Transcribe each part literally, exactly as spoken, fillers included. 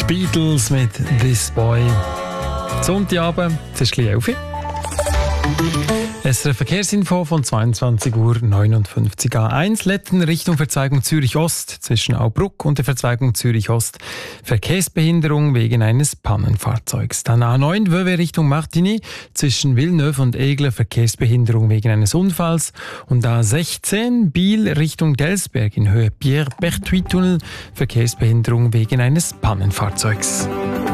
Beatles mit «This Boy». Sonntagabend, es ist elf Uhr. Es ist eine Verkehrsinfo von zweiundzwanzig Uhr neunundfünfzig A eins. Letten Richtung Verzweigung Zürich-Ost zwischen Aubruck und der Verzweigung Zürich-Ost. Verkehrsbehinderung wegen eines Pannenfahrzeugs. Dann A neun Vevey Richtung Martigny zwischen Villeneuve und Aigle. Verkehrsbehinderung wegen eines Unfalls. Und A sechzehn Biel Richtung Delsberg in Höhe Pierre-Pertuis-Tunnel. Verkehrsbehinderung wegen eines Pannenfahrzeugs.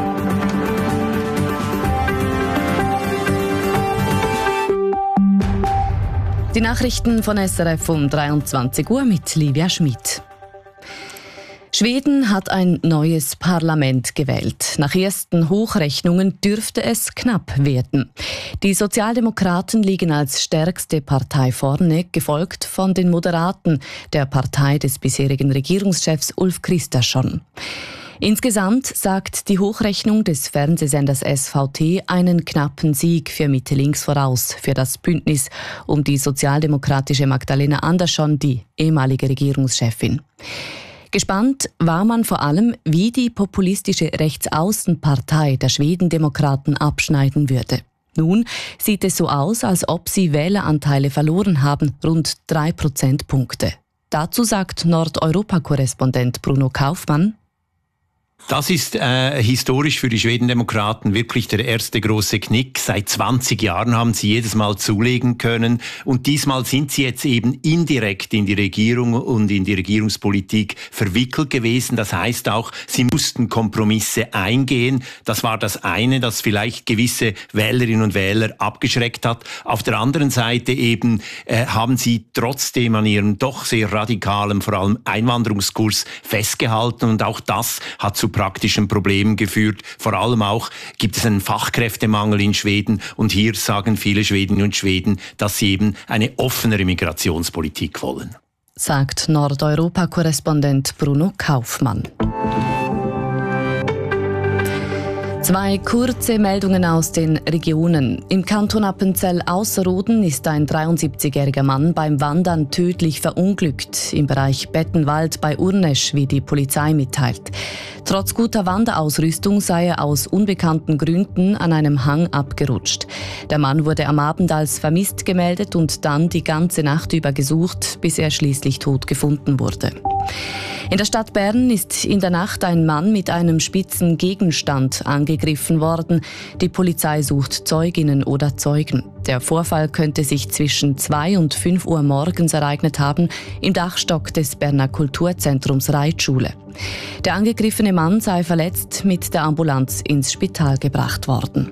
Die Nachrichten von S R F um dreiundzwanzig Uhr mit Livia Schmid. Schweden hat ein neues Parlament gewählt. Nach ersten Hochrechnungen dürfte es knapp werden. Die Sozialdemokraten liegen als stärkste Partei vorne, gefolgt von den Moderaten, der Partei des bisherigen Regierungschefs Ulf Kristersson. Insgesamt sagt die Hochrechnung des Fernsehsenders S V T einen knappen Sieg für Mitte-Links voraus, für das Bündnis um die sozialdemokratische Magdalena Andersson, die ehemalige Regierungschefin. Gespannt war man vor allem, wie die populistische Rechtsaußenpartei der Schwedendemokraten abschneiden würde. Nun sieht es so aus, als ob sie Wähleranteile verloren haben, rund drei Prozentpunkte. Dazu sagt Nordeuropa-Korrespondent Bruno Kaufmann: Das ist äh, historisch für die Schwedendemokraten wirklich der erste große Knick. Seit zwanzig Jahren haben sie jedes Mal zulegen können. Und diesmal sind sie jetzt eben indirekt in die Regierung und in die Regierungspolitik verwickelt gewesen. Das heißt auch, sie mussten Kompromisse eingehen. Das war das eine, das vielleicht gewisse Wählerinnen und Wähler abgeschreckt hat. Auf der anderen Seite eben äh, haben sie trotzdem an ihrem doch sehr radikalen, vor allem Einwanderungskurs festgehalten. Und auch das hat zu praktischen Problemen geführt. Vor allem auch gibt es einen Fachkräftemangel in Schweden und hier sagen viele Schwedinnen und Schweden, dass sie eben eine offenere Migrationspolitik wollen. Sagt Nordeuropa-Korrespondent Bruno Kaufmann. Zwei kurze Meldungen aus den Regionen. Im Kanton Appenzell-Ausserrhoden ist ein dreiundsiebzigjähriger Mann beim Wandern tödlich verunglückt. Im Bereich Bettenwald bei Urnesch, wie die Polizei mitteilt. Trotz guter Wanderausrüstung sei er aus unbekannten Gründen an einem Hang abgerutscht. Der Mann wurde am Abend als vermisst gemeldet und dann die ganze Nacht über gesucht, bis er schließlich tot gefunden wurde. In der Stadt Bern ist in der Nacht ein Mann mit einem spitzen Gegenstand angegriffen worden. Die Polizei sucht Zeuginnen oder Zeugen. Der Vorfall könnte sich zwischen zwei und fünf Uhr morgens ereignet haben im Dachstock des Berner Kulturzentrums Reitschule. Der angegriffene Mann sei verletzt mit der Ambulanz ins Spital gebracht worden.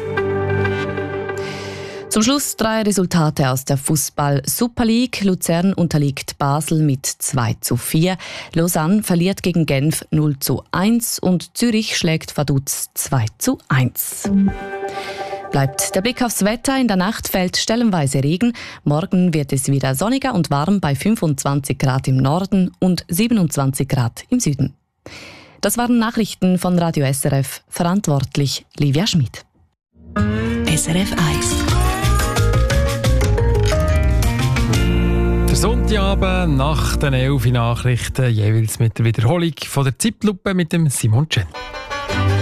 Zum Schluss drei Resultate aus der Fußball-Super League. Luzern unterliegt Basel mit zwei zu vier. Lausanne verliert gegen Genf null zu eins und Zürich schlägt Vaduz zwei zu eins. Bleibt der Blick aufs Wetter. In der Nacht fällt stellenweise Regen. Morgen wird es wieder sonniger und warm bei fünfundzwanzig Grad im Norden und siebenundzwanzig Grad im Süden. Das waren Nachrichten von Radio S R F. Verantwortlich Livia Schmid. S R F eins. Sonntagabend nach den elf Nachrichten jeweils mit der Wiederholung von der Zeitlupe mit dem Simon Chen.